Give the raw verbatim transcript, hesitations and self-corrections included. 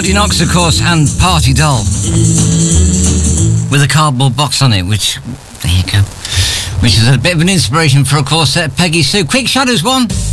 Courtney Knox, of course, and Party Doll with a cardboard box on it, which, there you go, which is a bit of an inspiration for, of course, uh, Peggy Sue. Quick Shadows one.